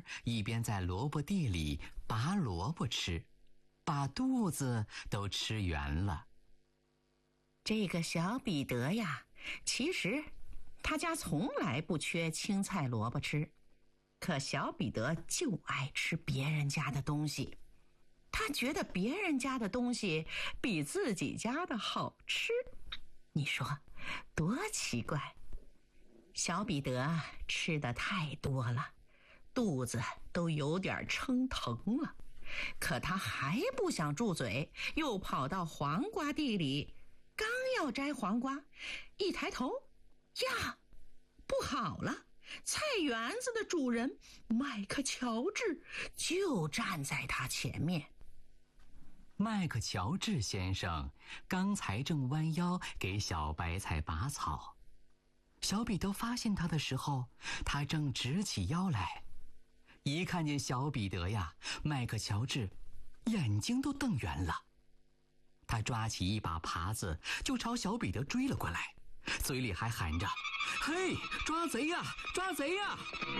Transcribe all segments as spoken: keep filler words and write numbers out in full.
一边在萝卜地里拔萝卜吃，把肚子都吃圆了。 这个小彼得呀，其实他家从来不缺青菜萝卜吃，可小彼得就爱吃别人家的东西。他觉得别人家的东西比自己家的好吃，你说多奇怪。小彼得吃的太多了，肚子都有点撑疼了，可他还不想住嘴，又跑到黄瓜地里，刚要摘黄瓜，一抬头，呀，不好了，菜园子的主人麦克乔治就站在他前面。 麦克乔治先生刚才正弯腰给小白菜拔草，小彼得发现他的时候，他正直起腰来。一看见小彼得呀，麦克乔治眼睛都瞪圆了。他抓起一把耙子就朝小彼得追了过来，嘴里还喊着：“嘿，抓贼呀，抓贼呀！”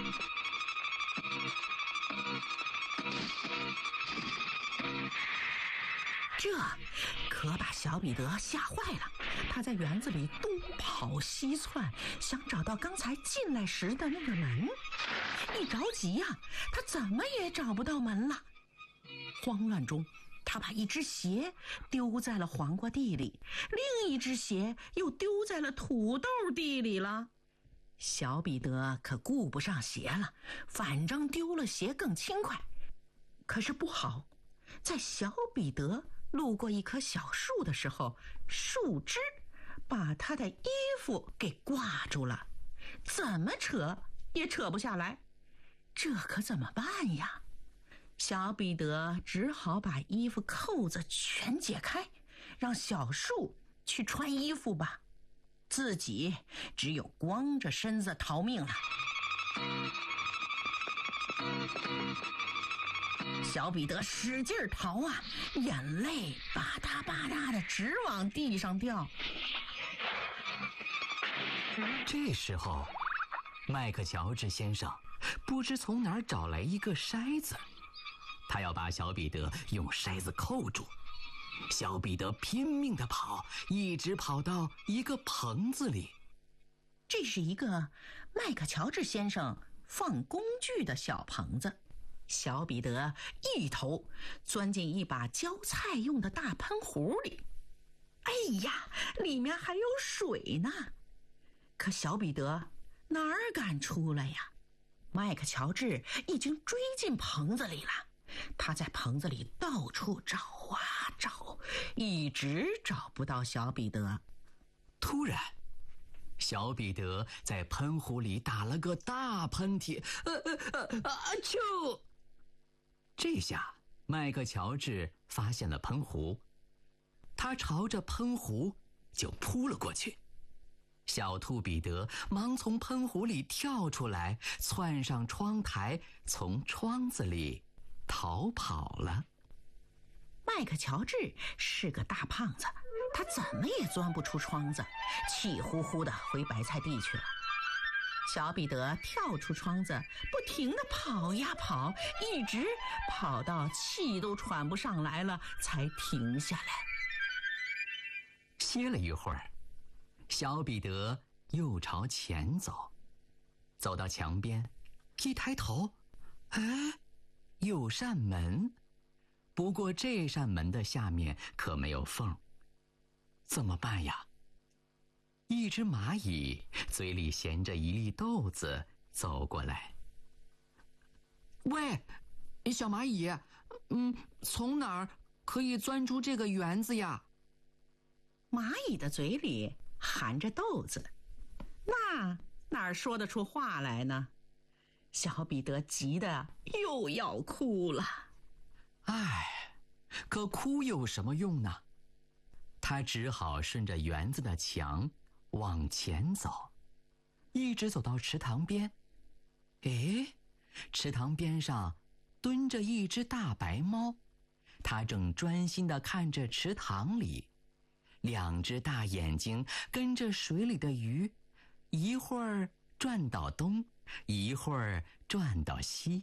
这可把小彼得吓坏了，他在园子里东跑西窜，想找到刚才进来时的那个门。一着急呀、啊，他怎么也找不到门了。慌乱中，他把一只鞋丢在了黄瓜地里，另一只鞋又丢在了土豆地里了。小彼得可顾不上鞋了，反正丢了鞋更轻快。可是不好，在小彼得路过一棵小树的时候，树枝把他的衣服给挂住了，怎么扯也扯不下来。这可怎么办呀？小彼得只好把衣服扣子全解开，让小树去穿衣服吧，自己只有光着身子逃命了。小彼得使劲逃啊，眼泪吧嗒吧嗒的直往地上掉。 这时候，麦克乔治先生不知从哪儿找来一个筛子，他要把小彼得用筛子扣住。小彼得拼命地跑，一直跑到一个棚子里。 这是一个麦克乔治先生放工具的小棚子。小彼得一头钻进一把浇菜用的大喷壶里，哎呀，里面还有水呢。可小彼得哪儿敢出来呀？麦克乔治已经追进棚子里了，他在棚子里到处找啊找，一直找不到小彼得。 突然，小彼得在喷壶里打了个大喷嚏，呃呃呃啊啾！这下麦克乔治发现了喷壶，他朝着喷壶就扑了过去。小兔彼得忙从喷壶里跳出来，窜上窗台，从窗子里逃跑了。 麦克乔治是个大胖子，他怎么也钻不出窗子，气呼呼地回白菜地去了。小彼得跳出窗子，不停地跑呀跑，一直跑到气都喘不上来了，才停下来。 歇了一会儿，小彼得又朝前走，走到墙边，一抬头，哎，有扇门。不过这扇门的下面可没有缝，怎么办呀？一只蚂蚁嘴里衔着一粒豆子走过来。喂，小蚂蚁，嗯，从哪儿可以钻出这个园子呀？ 蚂蚁的嘴里含着豆子，那哪儿说得出话来呢？小彼得急得又要哭了。 唉，可哭有什么用呢？他只好顺着园子的墙往前走，一直走到池塘边。诶，池塘边上蹲着一只大白猫，它正专心地看着池塘里，两只大眼睛跟着水里的鱼，一会儿转到东，一会儿转到西。